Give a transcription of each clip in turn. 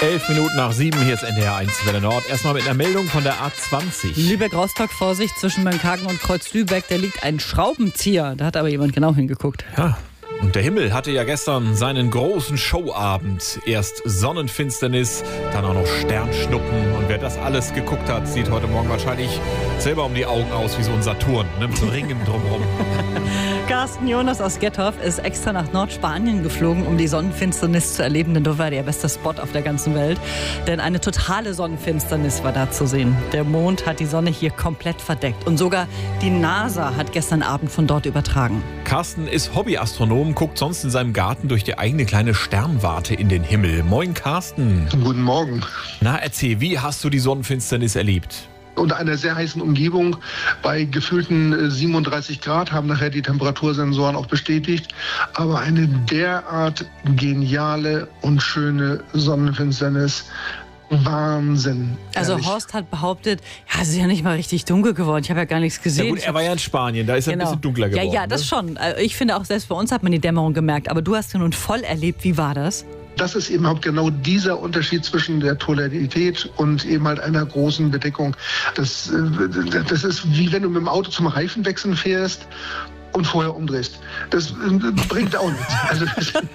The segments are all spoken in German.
7:11, hier ist NDR 1 Welle Nord. Erstmal mit einer Meldung von der A20. Lübeck-Rostock, Vorsicht, zwischen Mönchhagen und Kreuz-Lübeck, da liegt ein Schraubenzieher. Da hat aber jemand genau hingeguckt. Ja. Und der Himmel hatte ja gestern seinen großen Showabend. Erst Sonnenfinsternis, dann auch noch Sternschnuppen. Und wer das alles geguckt hat, sieht heute Morgen wahrscheinlich selber um die Augen aus wie so ein Saturn, ne? Mit so Ringen drumherum. Carsten Jonas aus Gettorf ist extra nach Nordspanien geflogen, um die Sonnenfinsternis zu erleben, denn dort war der beste Spot auf der ganzen Welt. Denn eine totale Sonnenfinsternis war da zu sehen. Der Mond hat die Sonne hier komplett verdeckt. Und sogar die NASA hat gestern Abend von dort übertragen. Carsten ist Hobbyastronom, guckt sonst in seinem Garten durch die eigene kleine Sternwarte in den Himmel. Moin Carsten. Guten Morgen. Na erzähl, wie hast du die Sonnenfinsternis erlebt? Unter einer sehr heißen Umgebung bei gefühlten 37 Grad haben nachher die Temperatursensoren auch bestätigt. Aber eine derart geniale und schöne Sonnenfinsternis. Wahnsinn. Also ehrlich. Horst hat behauptet, ja, es ist ja nicht mal richtig dunkel geworden. Ich habe ja gar nichts gesehen. Ja gut, er war ja in Spanien, da ist er ein bisschen dunkler geworden. Ja, das schon. Ich finde auch, selbst bei uns hat man die Dämmerung gemerkt. Aber du hast ja nun voll erlebt. Wie war das? Das ist eben auch genau dieser Unterschied zwischen der Tonalität und eben halt einer großen Bedeckung. Das ist wie wenn du mit dem Auto zum Reifenwechseln fährst und vorher umdrehst. Das bringt auch nichts. Also,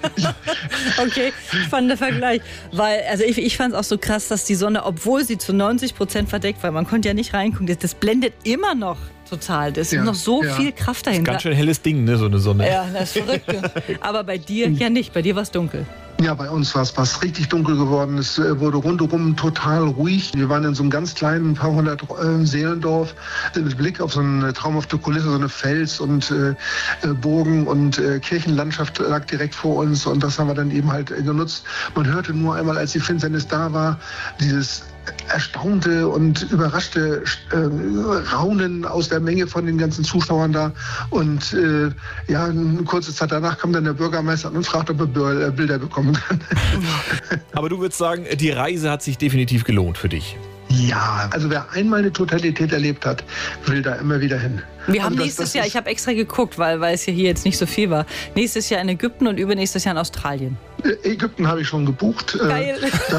okay, spannender Vergleich. Weil, also ich fand es auch so krass, dass die Sonne, obwohl sie zu 90% verdeckt war, man konnte ja nicht reingucken, das blendet immer noch total. Das ist noch so viel Kraft dahinter. Ganz schön helles Ding, ne, so eine Sonne. Ja, das ist verrückt. Aber bei dir ja nicht. Bei dir war es dunkel. Ja, bei uns war es richtig dunkel geworden. Es wurde rundherum total ruhig. Wir waren in so einem ganz kleinen, paar hundert Seelendorf mit Blick auf so eine traumhafte Kulisse, so eine Fels- und Burgen- und Kirchenlandschaft lag direkt vor uns. Und das haben wir dann eben halt genutzt. Man hörte nur einmal, als die Finsternis da war, dieses erstaunte und überraschte Raunen aus der Menge von den ganzen Zuschauern da. Und eine kurze Zeit danach kam dann der Bürgermeister an und fragte, ob er Bilder bekommen kann. Aber du würdest sagen, die Reise hat sich definitiv gelohnt für dich. Ja, also wer einmal eine Totalität erlebt hat, will da immer wieder hin. Wir haben nächstes Jahr, ich habe extra geguckt, weil es ja hier jetzt nicht so viel war, nächstes Jahr in Ägypten und übernächstes Jahr in Australien. Ägypten habe ich schon gebucht. Geil.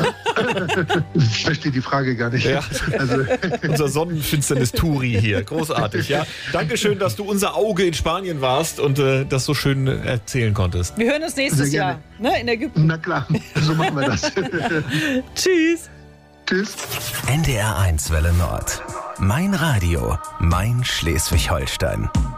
Ich verstehe die Frage gar nicht. Ja. Also. Unser Sonnenfinsternis-Touri hier. Großartig, ja. Dankeschön, dass du unser Auge in Spanien warst und das so schön erzählen konntest. Wir hören uns nächstes Jahr, ne, in Ägypten. Na klar, so machen wir das. Tschüss. Tschüss. NDR 1 Welle Nord. Mein Radio, mein Schleswig-Holstein.